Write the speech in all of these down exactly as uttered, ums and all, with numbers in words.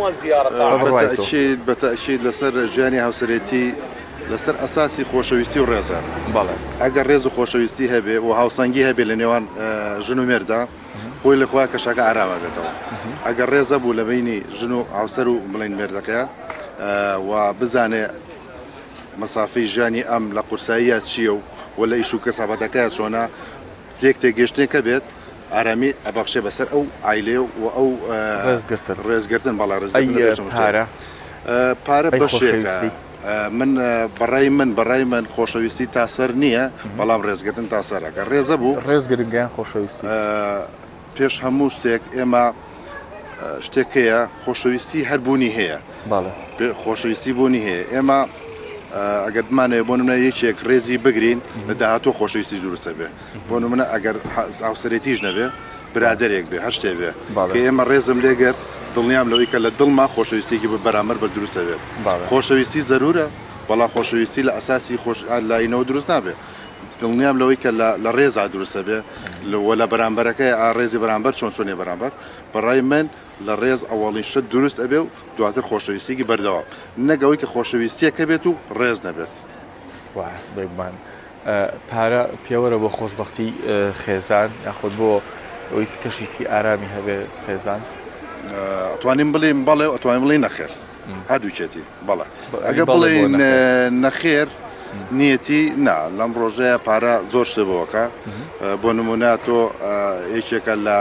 عنوان زيارة بالتأكيد بالتأكيد لسر جاني هاوسريتي لسر أساسي خوشويستي ورزا بله اگر رز خوشویستی هبه و هاوسنگی هبه لنیوان جنو مردا خوی لخوا کشاک عربه بتو اگر رز ابو لبینی جنو هاوسرو بلین مردا و بزانه مسافی جانی ام لقرسایات شیو ولا ایشو کسباتکات شونا تیک تیگشتن کبد آرامی ابخشه بسر او عائله و او رز گرتن رز گرتن بالا رز گرتن ای پاره پاره بشه من برای من برای من خوشویستی تاثیر نیه بلام ڕێزگرتن تاسەرە کە ڕێزە بوو ڕێزگرنگیان خۆشەویستی پێش هەموو شتێک ئێمە شتێکەیە خۆشەویستی هەربوونی هەیە خۆشەویستی بوونی هەیە ئێمە ئەگەر بمانەوە بۆ نمونە یەکێک ڕێزی بگرین لە داهاتوە خۆشەویستی دروستە بێ بۆ نمونە ئەگەر هاوسەرێتیش نەبێ برادێک بێ هەر شتێ بێ کە ئێمە ڕێزم لێگەر دڵنیام لەوەی کە لە دڵما خۆشەویستێکی بەرامبەر بە دروستە بێت خۆشەویستی زەرورە بەڵام خۆشەویستی لە ئەساسی خۆش لاینەوە دروست نابێت دڵنیام لەوەی کە لە ڕێزا دروستە بێ لە بەرامبەرەکەی ئاڕێزی بەرامبەر چۆن چۆنێ بەرامبەر بەڕای من لە ڕێز ئەوڵین شت دروست ئەبێ و دواتر خۆشەویستێکی بەردەوام نەگەوەی کە خۆشەویستیەکە بێت و ڕێز نەبێت بێگومان پارە پێوەرە بۆ خۆشبەختی خێزان یاخود بۆ ئەوەی کەشێکی ئارامی هەبێ خێزان ئەتوانین بڵێن بەڵێ و ئەتوانین بڵێن نەخێر هەردووچێتی بەڵێ ئەگە بڵێن نەخێر نیەتی نا لەم ڕۆژەیە پارە زۆر شتە بۆکە بۆ نمونە تۆ یەکێکە لە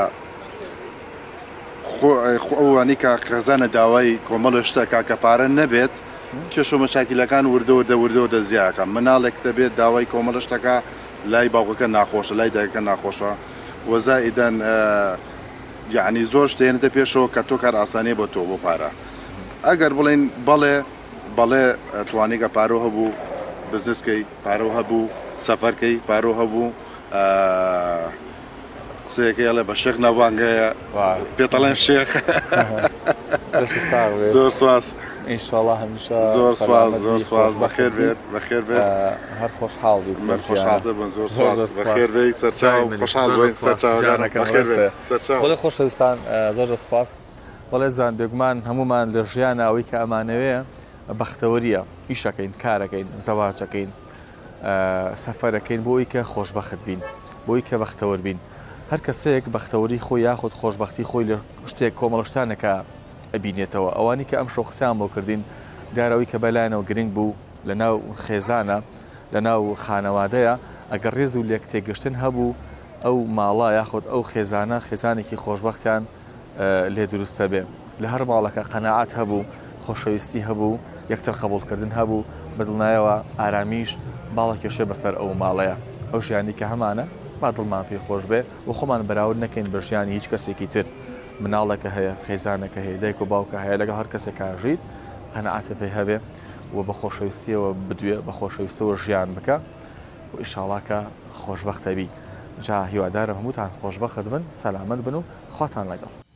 ئەوانی کە خێزانە داوای کۆمەڵە شتەکە کە پارە نەبێت کێشە مەشاکیلەکان وردەوە دەوردەوە دەزیاکە مناڵێک دەبێت داوای کۆمەڵە شتەکە لای باوکەکە ناخۆشە لای دایکەکە ناخۆشە وەزائیدەن یعنی زۆر شتێنێتە پێشەوە کە تۆ کار ئاسانیە بۆ تۆ بۆ پارە ئەگەر بڵێن بەڵێ بەڵێ توانیگە پارۆ هەبوو بزنسکەی پارۆ هەبوو سەفەرکەی پارۆ هەبوو قسەیەکە لە بە شێخ ناوانگەیە پێتەڵێن شێخ زۆر سواس ئینشاڵڵا هەمیشە زۆر سواس زۆر سواس بەخێر بێت بەخێر بێت هەر خۆشحاڵ بیت خۆشحاڵتر بن زۆر سواس بەخێر بێت سەرچاو خۆشحاڵ بووین سەرچاوەکانەکە بەخێر بێت سەرچاو بەڵێ خۆشەویستان زۆر سپاس بەڵێ زان بێگومان هەمومان لە ژیانە ئەوەی کە ئەمانەوەیە بەختەوەریە ئیشەکەین کارەکەین زەواجەکەین سەفەرەکەین بۆی کە خۆشبەخت بین بۆی کە بەختەوەر بین هەر کەسێک بەختەوەری خۆی یاخود خۆشبەختی خۆی لە شتێک کۆمەڵشتانەکە ئەبینێتەوە ئەوانی کە ئەم شۆ قسەیان بۆ کردین دیارەوەی کە بەلایەنەوە گرنگ بوو لە ناو خێزانە لە ناو خانەوادەیە ئەگەر ڕێز و لێک تێگەشتن هەبوو ئەو ماڵە یاخود ئەو خێزانە خێزانێکی خۆشبەختیان لێ دروستە بێ لە هەر ماڵەکە قەناعەت هەبوو خۆشەویستی هەبوو یەکتر قبوڵکردن هەبوو بەدڵنایەوە ئارامیش باڵێکێشێ بەسەر ئەو ماڵەیە ئەو ژیانی کە هەمانە با دڵمان پێی خۆش بێ و خۆمان بەراورد نەکەین بە ژیانی هیچ کەسێکی تر مناڵەکە هەیە خێزانەکە هەیە دایک و باوکە هەیە لەگە هەر کەسێکا ژیت قەنەعەتە پێی هەبێ و بە خۆشەویستیەوە بدوێ بە خۆشەویستەوە ژیان بکە و ئیشاڵڵا کە خۆشبەختە بی جا هیوادارم هەمووتان خۆشبەخت بن سەلامەت بن و خواتان لەگەڵ